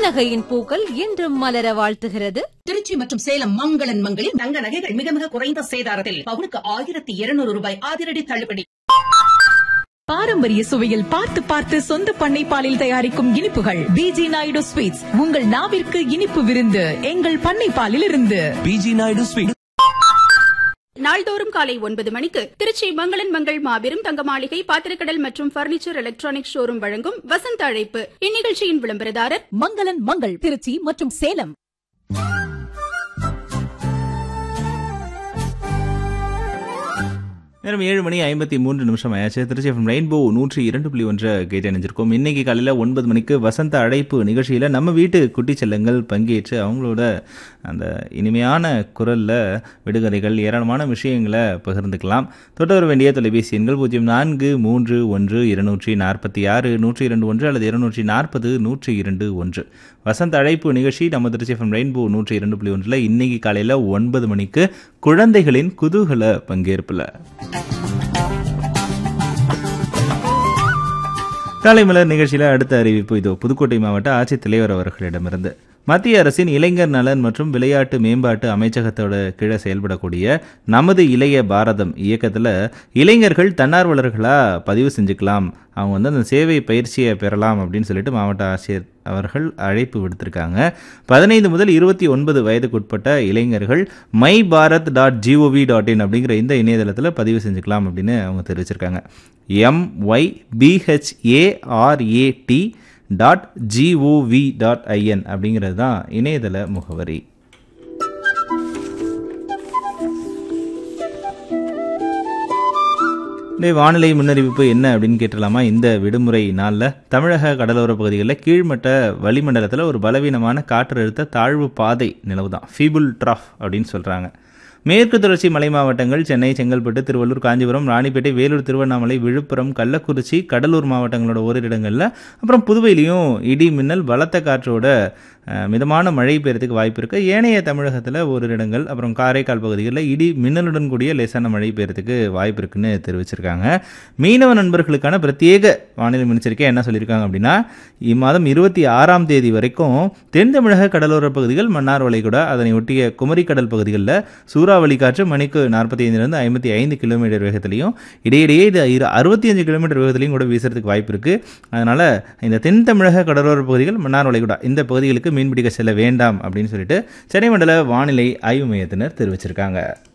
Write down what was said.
புன்னகையின் பூக்கள் என்றும் மலர வாழ்த்துகிறது திருச்சி மற்றும் சேலம் மங்களன் மங்களில் தங்க நகைகள் மிக மிக குறைந்த சேதாரத்தில் பவுனுக்கு 1200 ரூபாய் அதிரடி தள்ளுபடி. பாரம்பரிய சுவையில் பார்த்து பார்த்து சொந்த பண்ணை பாலில் தயாரிக்கும் இனிப்புகள் பிஜி நாயுடு ஸ்வீட்ஸ். உங்கள் நாவிற்கு இனிப்பு விருந்து எங்கள் பண்ணை பாலில் இருந்து. PG Naidu sweets. நாள்தோறும் காலை 9 மணிக்கு திருச்சி மங்களன் மங்கள் மாபெரும் தங்க மாளிகை பாத்திரக்கடல் மற்றும் பர்னிச்சர் எலக்ட்ரானிக் ஷோரூம் வழங்கும் வசந்த அழைப்பு. இந்நிகழ்ச்சியின் விளம்பரதாரர் மங்களன் மங்கள் திருச்சி மற்றும் சேலம். நேரம் 7:53 ஆயாச்சு. திருச்சி FM ரெயின்போ 102.1 கேட்டு இணைஞ்சிருக்கோம். இன்னைக்கு காலையில் 9 மணிக்கு வசந்த அழைப்பு நிகழ்ச்சியில் நம்ம வீட்டு குட்டி செல்லங்கள் பங்கேற்று அவங்களோட அந்த இனிமையான குரலில் விடுகதைகள் ஏராளமான விஷயங்களை பகிர்ந்துக்கலாம். தொட்டு வர வேண்டிய தொலைபேசி எண்கள் 0431-246-102.1 அல்லது 240-102.1. வசந்த அழைப்பு நிகழ்ச்சி நம்ம திருச்சி FM ரெயின்போ 102.1 இன்னைக்கு காலையில் 9 மணிக்கு குழந்தைகளின் குதூகல பங்கேற்பில். காலை மலர் நிகழ்ச்சியில் அடுத்த அறிவிப்பு இதோ. புதுக்கோட்டை மாவட்ட ஆட்சித்தலைவர் அவர்களிடமிருந்து. மத்திய அரசின் இளைஞர் நலன் மற்றும் விளையாட்டு மேம்பாட்டு அமைச்சகத்தோட கீழே செயல்படக்கூடிய நமது இளைய பாரதம் இயக்கத்தில் இளைஞர்கள் தன்னார்வலர்களாக பதிவு செஞ்சுக்கலாம், அவங்க அந்த சேவை பயிற்சியை பெறலாம் அப்படின்னு சொல்லிட்டு மாவட்ட ஆட்சியர் அவர்கள் அழைப்பு விடுத்திருக்காங்க. 15 முதல் 29 வயதுக்குட்பட்ட இளைஞர்கள் myBharat.gov.in அப்படிங்கிற இந்த இணையதளத்தில் பதிவு செஞ்சுக்கலாம் அப்படின்னு அவங்க தெரிவிச்சிருக்காங்க. myBharat.gov.in அப்படிங்கிறது தான் இணையதள முகவரி. வானிலை முன்னறிவிப்பு என்ன அப்படின்னு கேட்டலாமா? இந்த விடுமுறை நாளில் தமிழக கடலோர பகுதிகளில் கீழ்மட்ட வளிமண்டலத்தில் ஒரு பலவீனமான காற்றழுத்த தாழ்வு பாதை நிலவுதான், ஃபீபுல் ட்ராஃப் அப்படின்னு சொல்கிறாங்க. மேற்கு தொடர்ச்சி மலை மாவட்டங்கள் சென்னை, செங்கல்பட்டு, திருவள்ளூர், காஞ்சிபுரம், ராணிப்பேட்டை, வேலூர், திருவண்ணாமலை, விழுப்புரம், கள்ளக்குறிச்சி, கடலூர் மாவட்டங்களோட ஓரிரு இடங்களில், அப்புறம் புதுவையிலையும் இடி மின்னல் பலத்த காற்றோட மிதமான மழை பெய்யறதுக்கு வாய்ப்பு இருக்குது. ஏனைய தமிழகத்தில் ஓரிரு இடங்கள், அப்புறம் காரைக்கால் பகுதிகளில் இடி மின்னலுடன் கூடிய லேசான மழை பெய்யறதுக்கு வாய்ப்பு இருக்குன்னு தெரிவிச்சிருக்காங்க. மீனவ நண்பர்களுக்கான பிரத்யேக வானிலை முன்னெச்சரிக்கை என்ன சொல்லியிருக்காங்க அப்படின்னா, இம்மாதம் 26ஆம் தேதி வரைக்கும் தென் தமிழக கடலோர பகுதிகள், மன்னார் வளைகுடா, அதனை ஒட்டிய குமரி கடல் பகுதிகளில் சூறாவளி காற்று மணிக்கு 45 55 கிலோமீட்டர் வேகத்திலையும், இடையிடையே இது 65 கிலோமீட்டர் வேகத்திலையும் கூட வீசுறதுக்கு வாய்ப்பு இருக்குது. அதனால் இந்த தென் தமிழக கடலோர பகுதிகள், மன்னார் வளைகுடா இந்த பகுதிகளுக்கு மீன்பிடிக்க செல்ல வேண்டாம் அப்படின்னு சொல்லிட்டு சென்னை மண்டல வானிலை ஆய்வு மையத்தினர் தெரிவிச்சிருக்காங்க.